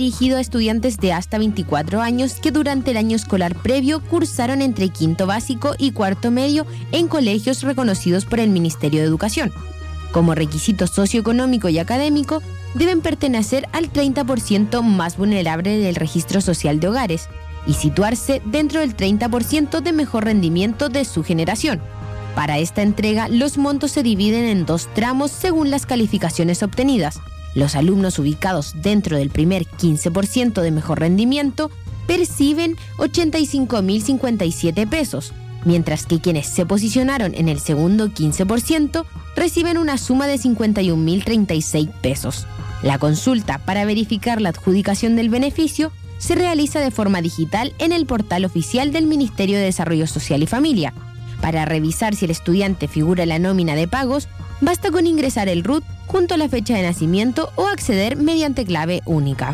dirigido a estudiantes de hasta 24 años que durante el año escolar previo cursaron entre quinto básico y cuarto medio en colegios reconocidos por el Ministerio de Educación. Como requisito socioeconómico y académico, deben pertenecer al 30% más vulnerable del registro social de hogares y situarse dentro del 30% de mejor rendimiento de su generación. Para esta entrega, los montos se dividen en 2 tramos según las calificaciones obtenidas. Los alumnos ubicados dentro del primer 15% de mejor rendimiento perciben 85.057 pesos, mientras que quienes se posicionaron en el segundo 15% reciben una suma de 51.036 pesos. La consulta para verificar la adjudicación del beneficio se realiza de forma digital en el portal oficial del Ministerio de Desarrollo Social y Familia. Para revisar si el estudiante figura en la nómina de pagos, basta con ingresar el RUT junto a la fecha de nacimiento o acceder mediante clave única.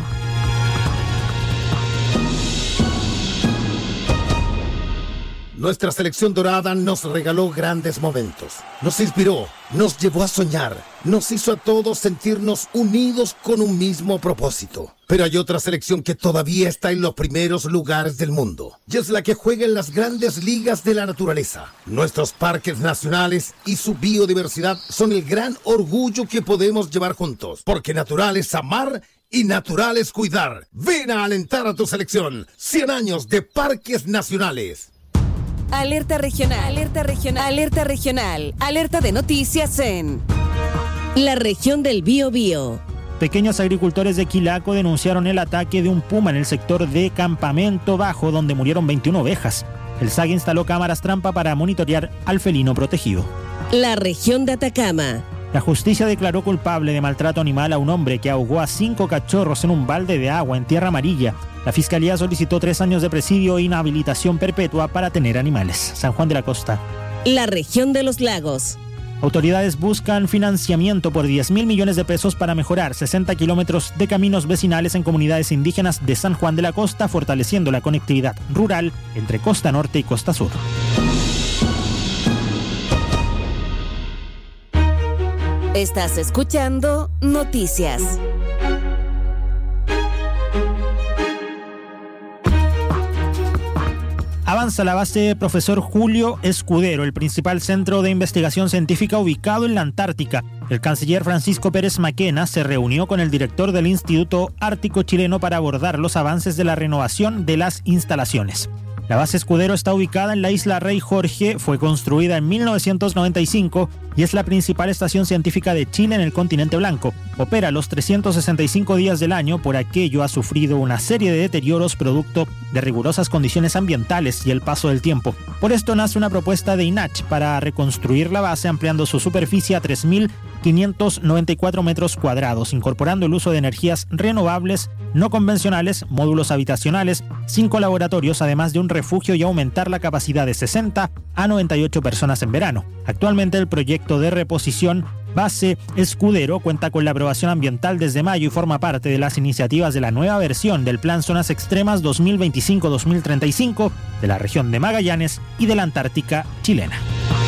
Nuestra selección dorada nos regaló grandes momentos, nos inspiró, nos llevó a soñar, nos hizo a todos sentirnos unidos con un mismo propósito. Pero hay otra selección que todavía está en los primeros lugares del mundo, y es la que juega en las grandes ligas de la naturaleza. Nuestros parques nacionales y su biodiversidad son el gran orgullo que podemos llevar juntos, porque natural es amar y natural es cuidar. Ven a alentar a tu selección. 100 años de parques nacionales. Alerta regional, alerta regional, alerta regional, alerta de noticias en la región del Biobío. Pequeños agricultores de Quilaco denunciaron el ataque de un puma en el sector de Campamento Bajo, donde murieron 21 ovejas. El SAG instaló cámaras trampa para monitorear al felino protegido. La región de Atacama. La justicia declaró culpable de maltrato animal a un hombre que ahogó a 5 cachorros en un balde de agua en Tierra Amarilla. La Fiscalía solicitó 3 años de presidio e inhabilitación perpetua para tener animales. San Juan de la Costa. La región de los lagos. Autoridades buscan financiamiento por 10.000 millones de pesos para mejorar 60 kilómetros de caminos vecinales en comunidades indígenas de San Juan de la Costa, fortaleciendo la conectividad rural entre Costa Norte y Costa Sur. Estás escuchando Noticias. Avanza la base Profesor Julio Escudero, el principal centro de investigación científica ubicado en la Antártica. El canciller Francisco Pérez Maquena se reunió con el director del Instituto Ártico Chileno para abordar los avances de la renovación de las instalaciones. La base Escudero está ubicada en la isla Rey Jorge, fue construida en 1995 y es la principal estación científica de Chile en el continente blanco. Opera los 365 días del año, por aquello ha sufrido una serie de deterioros producto de rigurosas condiciones ambientales y el paso del tiempo. Por esto nace una propuesta de INACH para reconstruir la base ampliando su superficie a 3.594 metros cuadrados, incorporando el uso de energías renovables, no convencionales, módulos habitacionales, 5 laboratorios, además de un refugio, y aumentar la capacidad de 60 a 98 personas en verano. Actualmente el proyecto de reposición Base Escudero cuenta con la aprobación ambiental desde mayo y forma parte de las iniciativas de la nueva versión del Plan Zonas Extremas 2025-2035 de la región de Magallanes y de la Antártica chilena.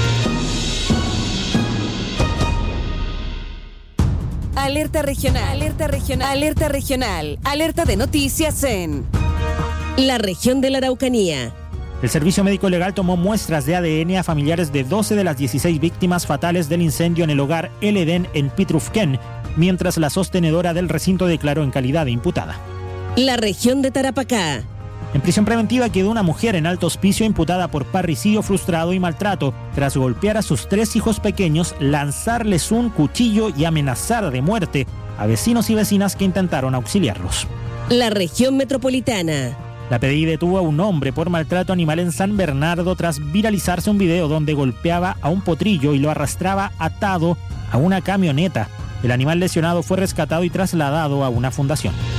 Alerta regional, alerta regional, alerta regional, alerta de noticias en la región de la Araucanía. El Servicio Médico Legal tomó muestras de ADN a familiares de 12 de las 16 víctimas fatales del incendio en el hogar El Edén en Pitrufquén, mientras la sostenedora del recinto declaró en calidad de imputada. La región de Tarapacá. En prisión preventiva quedó una mujer en Alto Hospicio imputada por parricidio frustrado y maltrato, tras golpear a sus 3 hijos pequeños, lanzarles un cuchillo y amenazar de muerte a vecinos y vecinas que intentaron auxiliarlos. La región metropolitana. La PDI detuvo a un hombre por maltrato animal en San Bernardo tras viralizarse un video donde golpeaba a un potrillo y lo arrastraba atado a una camioneta. El animal lesionado fue rescatado y trasladado a una fundación.